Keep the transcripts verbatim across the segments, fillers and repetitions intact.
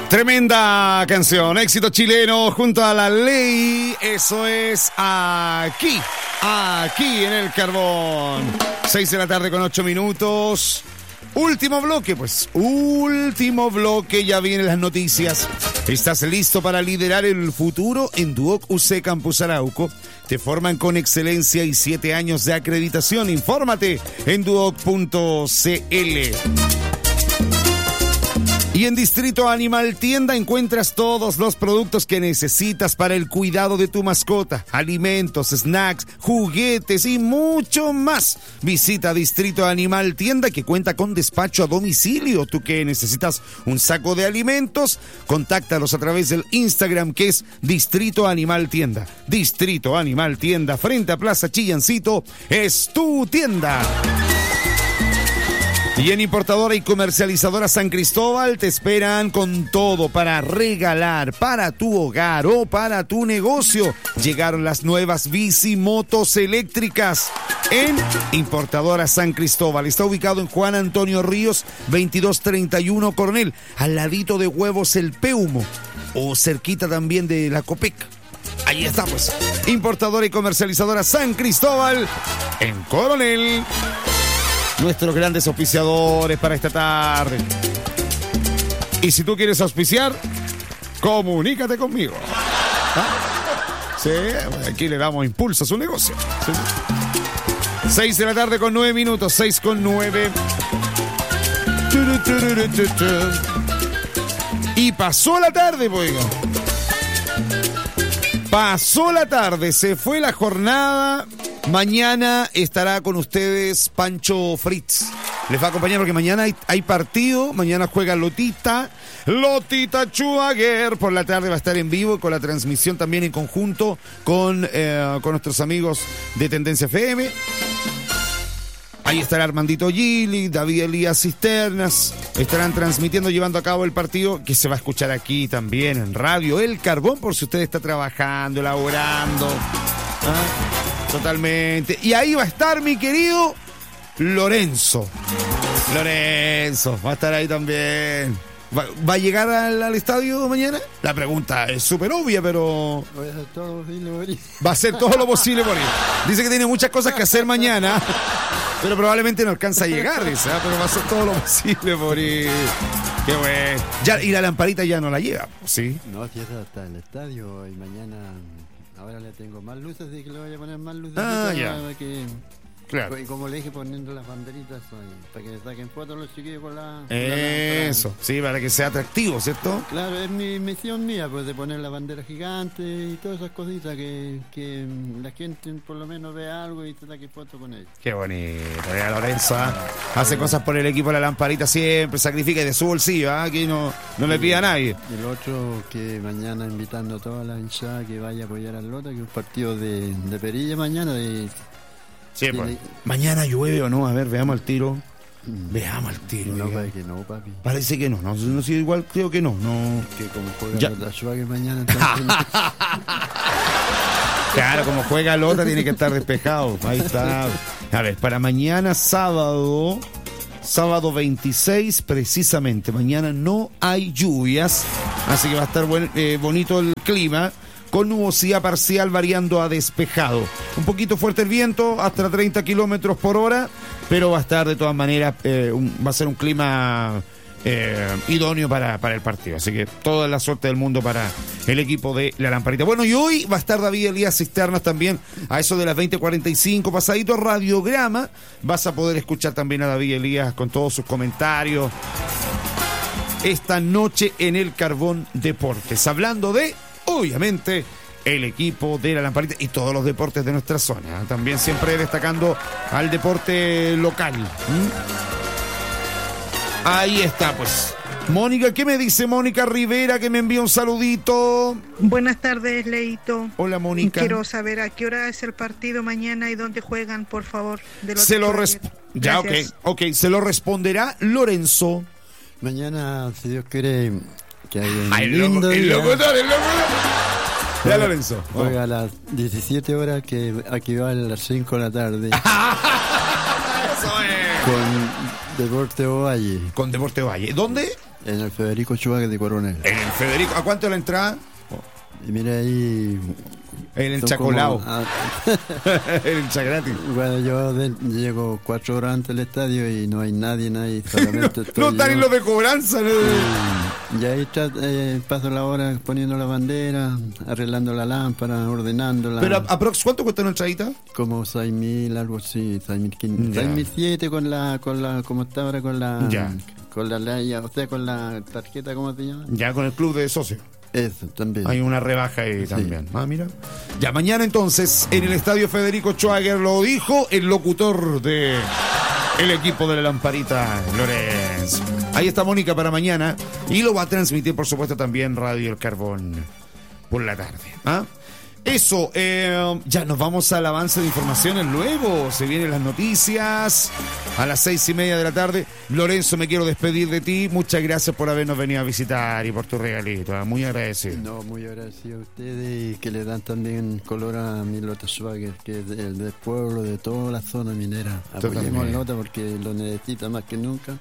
Tremenda canción, éxito chileno junto a La Ley. Eso es aquí, aquí en el Carbón. Seis de la tarde con ocho minutos. Último bloque, pues, último bloque, ya vienen las noticias. ¿Estás listo para liderar el futuro? En Duoc U C Campus Arauco te forman con excelencia y siete años de acreditación. Infórmate en duoc punto c l. Y en Distrito Animal Tienda encuentras todos los productos que necesitas para el cuidado de tu mascota. Alimentos, snacks, juguetes y mucho más. Visita Distrito Animal Tienda, que cuenta con despacho a domicilio. Tú que necesitas un saco de alimentos, contáctalos a través del Instagram, que es Distrito Animal Tienda. Distrito Animal Tienda, frente a Plaza Chillancito, es tu tienda. Y en Importadora y Comercializadora San Cristóbal te esperan con todo para regalar para tu hogar o para tu negocio. Llegaron las nuevas bicimotos eléctricas en Importadora San Cristóbal. Está ubicado en Juan Antonio Ríos, veintidós treinta y uno Coronel, al ladito de Huevos El Peumo, o cerquita también de la Copec. Ahí está, pues. Importadora y Comercializadora San Cristóbal en Coronel. Nuestros grandes auspiciadores para esta tarde. Y si tú quieres auspiciar, comunícate conmigo. ¿Ah? Sí, aquí le damos impulso a su negocio. ¿Sí? Seis de la tarde con nueve minutos, seis con nueve. Y pasó la tarde, pues. Pasó la tarde, se fue la jornada. Mañana estará con ustedes Pancho Fritz. Les va a acompañar porque mañana hay, hay partido. Mañana juega Lotita. Lotita Schumacher. Por la tarde va a estar en vivo con la transmisión también en conjunto con, eh, con nuestros amigos de Tendencia F M. Ahí estará Armandito Gili, David Elías Cisternas. Estarán transmitiendo, llevando a cabo el partido que se va a escuchar aquí también en Radio El Carbón, por si usted está trabajando, elaborando. ¿Ah? Totalmente. Y ahí va a estar mi querido Lorenzo. Lorenzo, va a estar ahí también. ¿Va, va a llegar al, al estadio mañana? La pregunta es súper obvia, pero... Voy a hacer todo lo posible por ir. Va a hacer todo lo posible por ir. Dice que tiene muchas cosas que hacer mañana, pero probablemente no alcanza a llegar, dice, ¿eh? Pero va a hacer todo lo posible por ir. Qué bueno. Ya, y la lamparita ya no la lleva, ¿sí? No, si eso está en el estadio y mañana... Ahora le tengo más luces, así que le voy a poner más luces. Ah, ya. Que, claro. Y como le dije, poniendo las banderitas para que le saquen fotos los chiquillos con la... Eso, con la, sí, para que sea atractivo, ¿cierto? Claro, es mi misión mía, pues, de poner la bandera gigante y todas esas cositas que, que la gente por lo menos vea algo y se saque fotos con ellos. Qué bonito, ya Lorenzo, ¿eh? Hace cosas por el equipo de la lamparita siempre, sacrifica de su bolsillo, ¿eh? Aquí no, no le pide a nadie. Y el otro, que mañana invitando a toda la hinchada que vaya a apoyar al Lota, que es un partido de, de perilla mañana, de... Sí, pues. Le... Mañana llueve o no, a ver, veamos el tiro. Veamos el tiro. No, parece que no, papi. Parece que no, no, no sí, igual creo que no, no. Que como juega la Schwager mañana, entonces... Claro, como juega Lota tiene que estar despejado. Ahí está. A ver, para mañana sábado, sábado veintiséis precisamente, mañana no hay lluvias, así que va a estar buen, eh, bonito el clima, con nubosidad parcial variando a despejado. Un poquito fuerte el viento, hasta treinta kilómetros por hora, pero va a estar de todas maneras, eh, un, va a ser un clima eh, idóneo para, para el partido. Así que toda la suerte del mundo para el equipo de la Lamparita. Bueno, y hoy va a estar David Elías Cisternas también, a eso de las veinte cuarenta y cinco, pasadito radiograma. Vas a poder escuchar también a David Elías con todos sus comentarios esta noche en el Carbón Deportes, hablando de... obviamente, el equipo de la Lamparita y todos los deportes de nuestra zona. También siempre destacando al deporte local. ¿Mm? Ahí está, pues. Mónica, ¿qué me dice Mónica Rivera, que me envía un saludito? Buenas tardes, Leito. Hola, Mónica. Quiero saber a qué hora es el partido mañana y dónde juegan, por favor. De Se lo resp- ya, ok, ok. Se lo responderá Lorenzo. Mañana, si Dios quiere... que hay un Ay, lindo el día. locutor, el locutor. Ya, Lorenzo. Juega a las diecisiete horas, que aquí va a las cinco de la tarde. Eso es. Con Deporte Ovalle. Con Deporte Valle. ¿Dónde? En el Federico Schwager de Coronel. En el Federico. ¿A cuánto la entrada? Y mira ahí... En el son Chacolao. como- ah, En el Chagratis. bueno, yo de- llego cuatro horas antes del estadio y no hay nadie, nadie, solamente estoy No están yo. en los de cobranza. ¿no? Y ahí tra- eh, paso la hora poniendo la bandera, arreglando la lámpara, ordenándola. Pero, aprox, ¿cuánto cuesta una entradita? Como seis mil, algo así, seis mil Ya. siete con la, con la, como está ahora con la, Ya. con la ley, o sea, con la tarjeta, ¿cómo se llama? Ya con el club de socios. Eso, también. Hay una rebaja ahí también. Ah, mira. Ya mañana entonces, en el estadio Federico Schwager, lo dijo el locutor de el equipo de la Lamparita, Lorenzo. Ahí está Mónica para mañana. Y lo va a transmitir, por supuesto, también Radio El Carbón por la tarde. ¿Ah? Eso, eh, ya nos vamos al avance de informaciones. Luego se vienen las noticias a las seis y media de la tarde. Lorenzo, me quiero despedir de ti. Muchas gracias por habernos venido a visitar y por tu regalito. ¿eh? Muy agradecido. No, muy agradecido a ustedes y que le dan también color a mi Lota Schwager, que es del, del pueblo, de toda la zona minera. Apoyemos Totalmente. al Lota porque lo necesita más que nunca.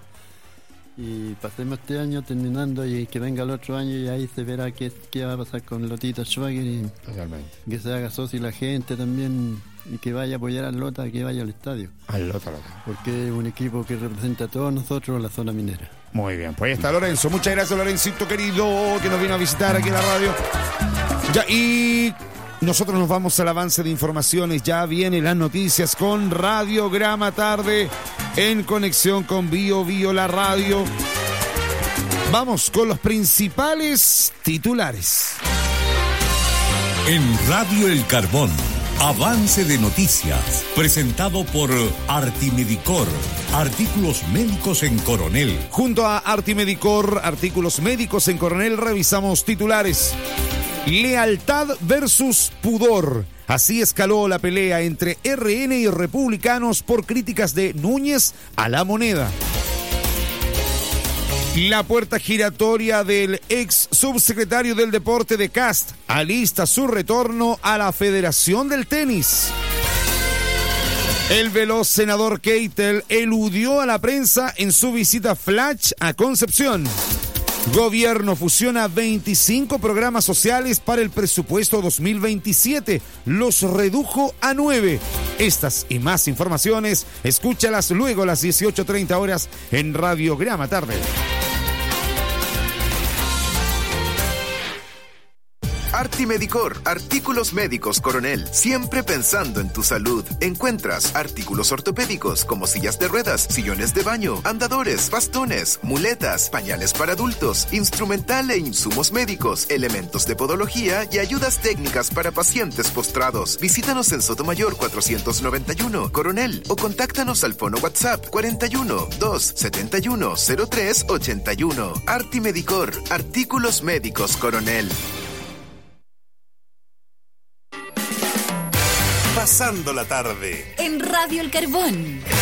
Y pasemos este año terminando y que venga el otro año y ahí se verá qué, qué va a pasar con Lotita Schwager y Totalmente. que se haga socio y la gente también y que vaya a apoyar al Lota, que vaya al estadio. Al Lota, Lota. Porque es un equipo que representa a todos nosotros la zona minera. Muy bien, pues ahí está Lorenzo. Muchas gracias, Lorencito querido, que nos vino a visitar aquí en la radio. Ya, y nosotros nos vamos al avance de informaciones. Ya vienen las noticias con Radiograma Tarde en conexión con Bio Bio la radio. Vamos con los principales titulares. En Radio El Carbón, avance de noticias, presentado por Artimedicor, artículos médicos en Coronel. Junto a Artimedicor, artículos médicos en Coronel, revisamos titulares. Lealtad versus pudor. Así escaló la pelea entre R N y republicanos por críticas de Núñez a La Moneda. La puerta giratoria del ex subsecretario del Deporte de Cast alista su retorno a la Federación del Tenis. El veloz senador Keitel eludió a la prensa en su visita flash a Concepción. Gobierno fusiona veinticinco programas sociales para el presupuesto dos mil veintisiete. Los redujo a nueve. Estas y más informaciones, escúchalas luego a las dieciocho treinta horas en Radiograma Tarde. Artimedicor, artículos médicos Coronel, siempre pensando en tu salud. Encuentras artículos ortopédicos como sillas de ruedas, sillones de baño, andadores, bastones, muletas, pañales para adultos, instrumental e insumos médicos, elementos de podología y ayudas técnicas para pacientes postrados. Visítanos en Sotomayor cuatrocientos noventa y uno, Coronel, o contáctanos al fono WhatsApp cuarenta y uno, dos setenta y uno, cero tres ochenta y uno. Artimedicor, artículos médicos Coronel. Pasando la tarde. En Radio El Carbón.